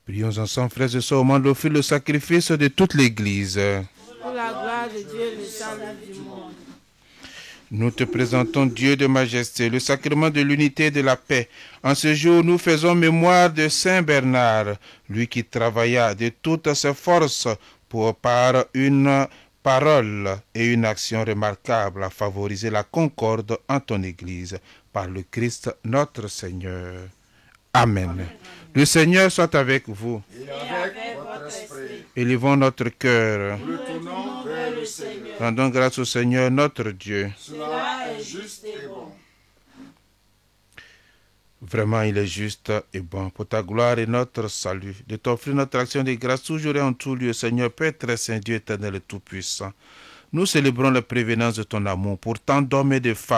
Prions ensemble, frères et sœurs, au moment d'offrir le sacrifice de toute l'Église. Pour la gloire de Dieu et le salut du monde. Nous te présentons, Dieu de majesté, le sacrement de l'unité et de la paix. En ce jour, nous faisons mémoire de Saint Bernard, lui qui travailla de toutes ses forces pour, par une parole et une action remarquable, à favoriser la concorde en ton Église, par le Christ notre Seigneur. Amen. Amen. Le Seigneur soit avec vous. Et avec votre esprit. Élevons notre cœur. Retournons vers le Seigneur. Rendons grâce au Seigneur notre Dieu. Cela est juste et bon. Vraiment, il est juste et bon pour ta gloire et notre salut, de t'offrir notre action de grâce toujours et en tout lieu, Seigneur, Père très saint, Dieu éternel et tout-puissant. Nous célébrons la prévenance de ton amour pour tant d'hommes et de femmes